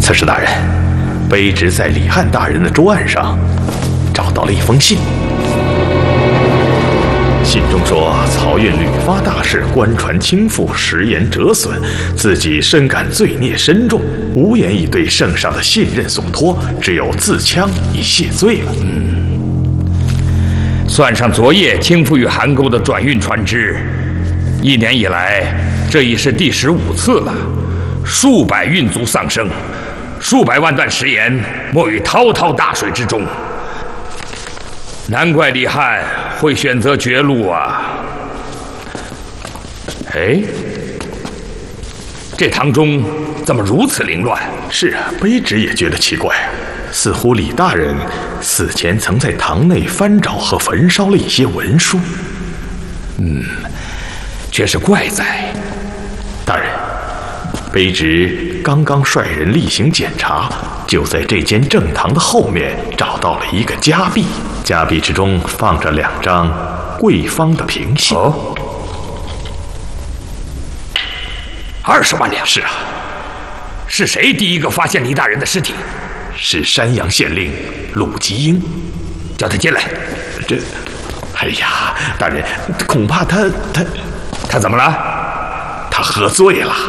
刺史大人，卑职在李汉大人的桌案上找到了一封信。信中说，漕运屡发大事，官船倾覆，食盐折损，自己深感罪孽深重，无言以对圣上的信任所托，只有自戕以谢罪了。 算上昨夜倾覆于邗沟的转运船只，1年以来，这已是第15次了，数百运卒丧生，数百万担食盐没于滔滔大水之中。难怪李汉会选择绝路啊！哎，这堂中怎么如此凌乱？ 是啊，卑职也觉得奇怪，似乎李大人死前曾在堂内翻找和焚烧了一些文书。 却是怪哉。 大人，卑职刚刚率人例行检查，就在这间正堂的后面找到了一个夹壁，夹壁之中放着2张贵方的凭信。 哦，20万两。 是啊， 是谁第一个发现李大人的尸体？ 是山阳县令鲁吉英。 叫他进来。 哎呀，大人，恐怕他怎么了？ 他喝醉了。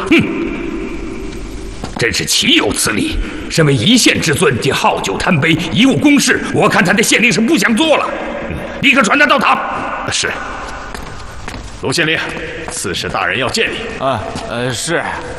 真是岂有此理！身为一县之尊，竟好酒贪杯，贻误公事，我看他的县令是不想做了。立刻传他到堂。 是。卢县令，刺史大人要见你。 是。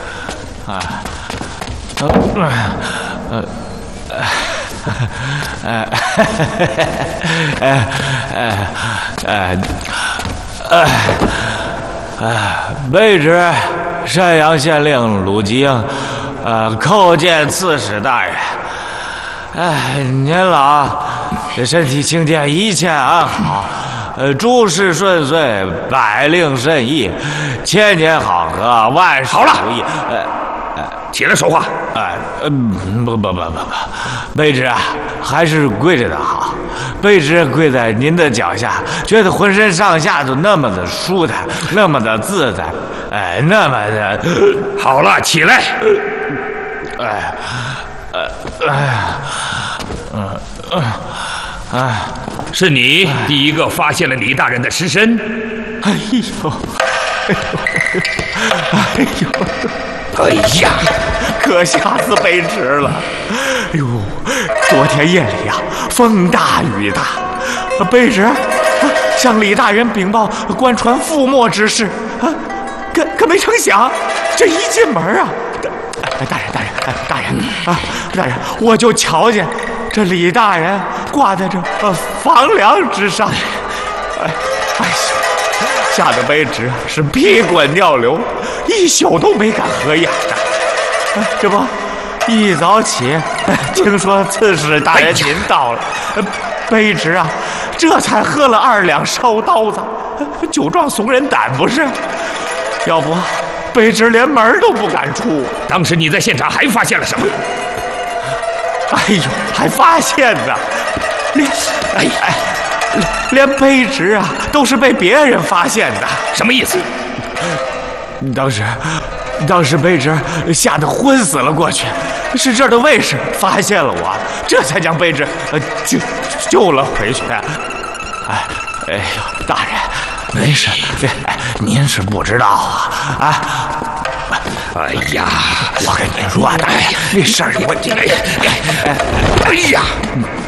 卑职山阳县令鲁吉英，叩见刺史大人。您老身体清健，一切安好，诸事顺遂，百令甚意，千年好合，万事如意。 起来说话。 不，卑职啊，还是跪着的好。卑职跪在您的脚下，觉得浑身上下都那么的舒坦，那么的自在，那么的…… 好了，起来。是你第一个发现了李大人的尸身。 哎呀，可吓死卑职了！哎呦，昨天夜里呀，风大雨大，卑职向李大人禀报官船覆没之事，可没成想，这一进门啊，大人，我就瞧见这李大人挂在这房梁之上，吓得卑职是屁滚尿流，一宿都没敢合眼的。这不，一早起，听说刺史大人您到了，卑职啊，这才喝了2两烧刀子，酒壮怂人胆不是？要不，卑职连门都不敢出。 当时你在现场还发现了什么？ 哎呦，还发现呢，连卑职啊都是被别人发现的。 什么意思？ 当时卑职吓得昏死了过去，是这儿的卫士发现了我，这才将卑职救了回去。哎呦，大人，没事，您是不知道啊。 哎呀， 我跟您说，大人，那事儿有问题。 哎呀！